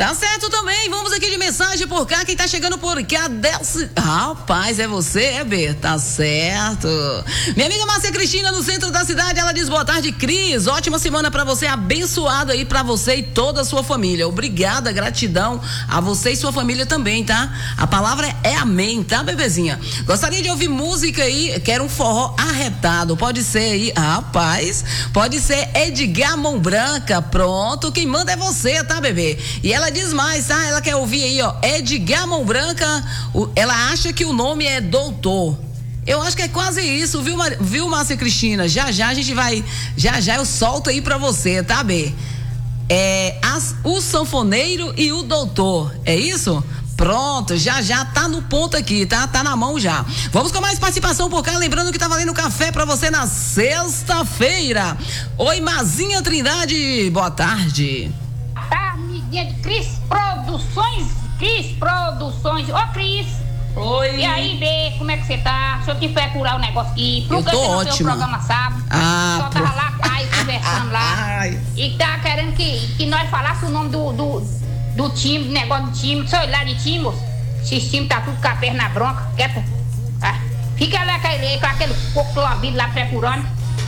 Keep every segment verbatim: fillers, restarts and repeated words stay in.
Tá certo também, vamos aqui de mensagem por cá, quem tá chegando por cá, desce... Rapaz, é você, é B, tá certo. Minha amiga Márcia Cristina, no centro da cidade, ela diz boa tarde, Cris, ótima semana pra você, abençoado aí pra você e toda a sua família. Obrigada, gratidão a você e sua família também, tá? A palavra é amém, tá, bebezinha? Gostaria de ouvir música aí, quero um forró arretado, pode ser aí, rapaz, pode ser Edgar Mão Branca, pronto, quem manda é você, tá, bebê? E ela diz mais, tá? Ela quer ouvir aí, ó, Edgar Mão Branca, o, ela acha que o nome é Doutor. Eu acho que é quase isso, viu, Mar... viu, Márcia Cristina? Já já a gente vai, já já eu solto aí pra você, tá, B? É, as, o sanfoneiro e o doutor, é isso? Pronto, já já tá no ponto aqui, tá? Tá na mão já. Vamos com mais participação por cá, lembrando que tá valendo café pra você na sexta-feira. Oi, Mazinha Trindade, boa tarde. Tá, amiguinha de Cris Produções, Cris Produções. Ô, Cris. Oi. E aí, B, como é que você tá? Deixa eu te procurar um negócio aqui. Eu tô ótima. Seu programa sábado. Ah, só tava lá, pai, conversando lá. Ai. E tá querendo que, que nós falássemos o nome do, do, do time, do negócio do time. Sei lá de time, moço. Esses times tá tudo com a perna bronca. Quieta. Ah, fica lá com aquele, com aquele coco lambido lá procurando.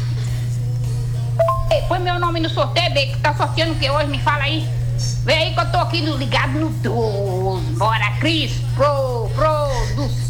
Ei, põe meu nome no sorteio, B, que tá sorteando o que hoje? Me fala aí. Vem aí que eu tô aqui no, ligado no doze. Bora, Cris, pro, produção.